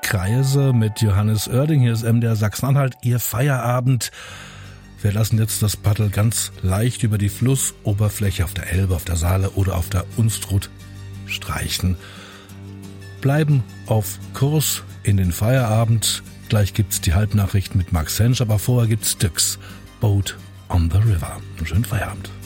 Kreise mit Johannes Oerding. Hier ist MDR Sachsen-Anhalt, Ihr Feierabend. Wir lassen jetzt das Paddel ganz leicht über die Flussoberfläche auf der Elbe, auf der Saale oder auf der Unstrut streichen. Bleiben auf Kurs in den Feierabend. Gleich gibt's die Halbnachrichten mit Max Hensch, aber vorher gibt's Styx, Boat on the River. Einen schönen Feierabend.